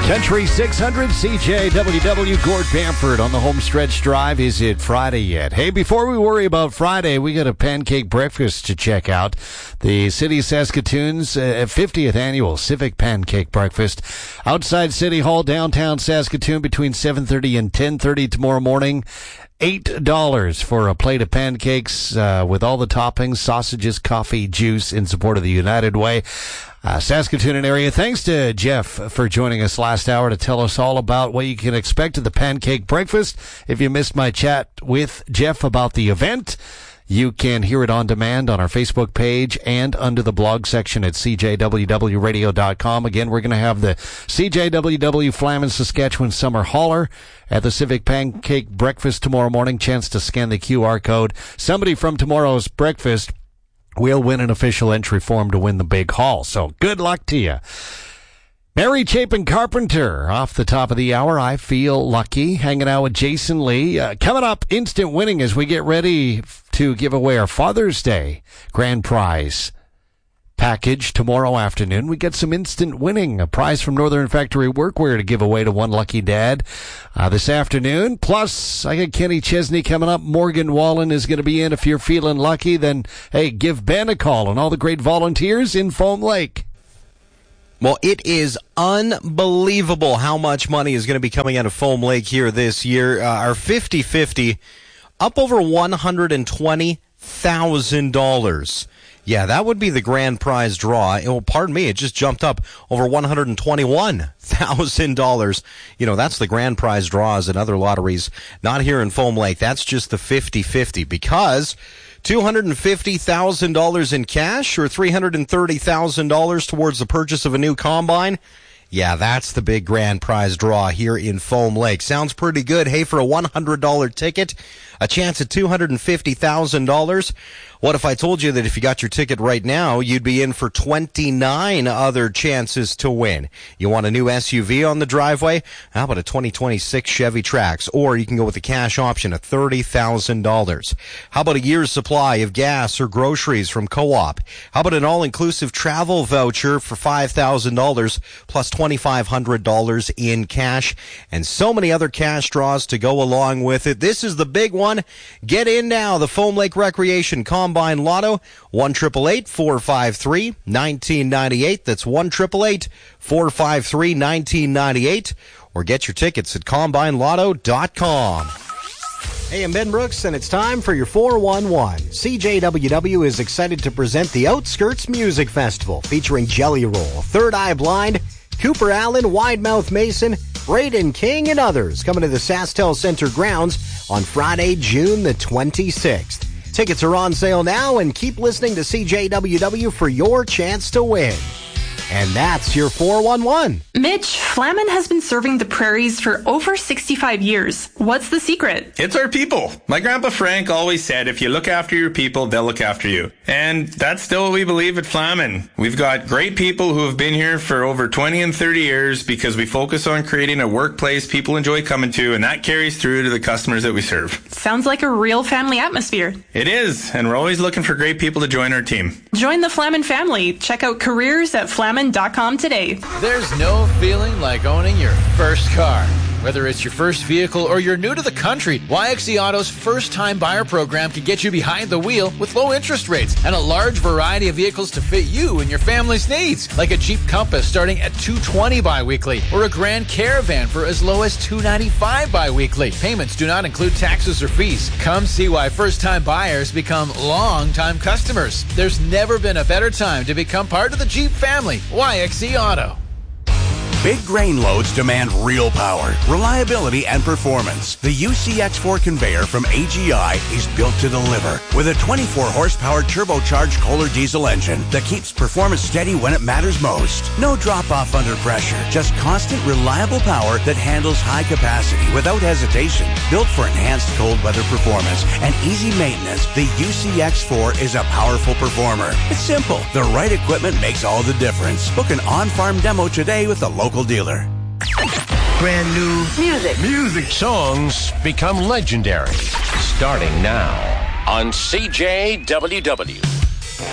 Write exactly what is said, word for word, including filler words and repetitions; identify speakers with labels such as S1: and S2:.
S1: Country six hundred C J W W, Gord Bamford on the home stretch drive. Is it Friday yet? Hey, before we worry about Friday, we got a pancake breakfast to check out. The City of Saskatoon's uh, fiftieth annual Civic Pancake Breakfast outside City Hall, downtown Saskatoon, between seven thirty and ten thirty tomorrow morning. eight dollars for a plate of pancakes uh, with all the toppings, sausages, coffee, juice, in support of the United Way. Uh, Saskatoon and area. Thanks to Jeff for joining us last hour to tell us all about what you can expect at the Pancake Breakfast. If you missed my chat with Jeff about the event, you can hear it on demand on our Facebook page and under the blog section at c j w w radio dot com. Again, we're going to have the C J W W Flamin Saskatchewan Summer Hauler at the Civic Pancake Breakfast tomorrow morning. Chance to scan the Q R code. Somebody from tomorrow's breakfast will win an official entry form to win the big haul. So good luck to you. Mary Chapin Carpenter off the top of the hour. I feel lucky hanging out with Jason Lee. Uh, coming up, instant winning as we get ready to give away our Father's Day grand prize package tomorrow afternoon. We get some instant winning, a prize from Northern Factory Workwear to give away to one lucky dad uh, this afternoon. Plus, I got Kenny Chesney coming up. Morgan Wallen is going to be in. If you're feeling lucky, then, hey, give Ben a call and all the great volunteers in Foam Lake.
S2: Well, it is unbelievable how much money is going to be coming out of Foam Lake here this year. Uh, our fifty-fifty, up over one hundred twenty thousand dollars. Yeah, that would be the grand prize draw. Oh, pardon me, it just jumped up over one hundred twenty-one thousand dollars. You know, that's the grand prize draws in other lotteries. Not here in Foam Lake. That's just the fifty-fifty, because two hundred fifty thousand dollars in cash or three hundred thirty thousand dollars towards the purchase of a new combine. Yeah, that's the big grand prize draw here in Foam Lake. Sounds pretty good. Hey, for a one hundred dollars ticket, a chance at two hundred fifty thousand dollars. What if I told you that if you got your ticket right now, you'd be in for twenty-nine other chances to win? You want a new S U V on the driveway? How about a twenty twenty-six Chevy Trax? Or you can go with the cash option of thirty thousand dollars. How about a year's supply of gas or groceries from Co-op? How about an all-inclusive travel voucher for five thousand dollars plus twenty-five hundred dollars in cash? And so many other cash draws to go along with it. This is the big one. Get in now. The Foam Lake Recreation Combine Lotto, one eight eight eight, four five three, one nine nine eight. That's one eight eight eight, four five three, one nine nine eight. Or get your tickets at combine lotto dot com. Hey, I'm Ben Brooks, and it's time for your four one one. C J W W is excited to present the Outskirts Music Festival, featuring Jelly Roll, Third Eye Blind, Cooper Allen, Widemouth Mason, Braden King, and others, coming to the SaskTel Center grounds on Friday, June the twenty-sixth. Tickets are on sale now, and keep listening to C J W W for your chance to win. And that's your four one one.
S3: Mitch, Flamin has been serving the prairies for over sixty-five years. What's the secret?
S4: It's our people. My grandpa Frank always said, if you look after your people, they'll look after you. And that's still what we believe at Flamin. We've got great people who have been here for over twenty and thirty years because we focus on creating a workplace people enjoy coming to, and that carries through to the customers that we serve.
S3: Sounds like a real family atmosphere.
S4: It is, and we're always looking for great people to join our team.
S3: Join the Flamin family. Check out careers at flamin dot com today.
S5: There's no feeling like owning your first car. Whether it's your first vehicle or you're new to the country, Y X E Auto's first-time buyer program can get you behind the wheel with low interest rates and a large variety of vehicles to fit you and your family's needs, like a Jeep Compass starting at two hundred twenty dollars biweekly or a Grand Caravan for as low as two hundred ninety-five dollars biweekly. Payments do not include taxes or fees. Come see why first-time buyers become long-time customers. There's never been a better time to become part of the Jeep family. Y X E Auto.
S6: Big grain loads demand real power, reliability, and performance. The U C X four conveyor from A G I is built to deliver with a twenty-four horsepower turbocharged Kohler diesel engine that keeps performance steady when it matters most. No drop-off under pressure, just constant, reliable power that handles high capacity without hesitation. Built for enhanced cold weather performance and easy maintenance, the U C X four is a powerful performer. It's simple. The right equipment makes all the difference. Book an on-farm demo today with a local dealer.
S7: Brand new
S8: music.
S7: Music songs become legendary.
S9: Starting now on C J W W.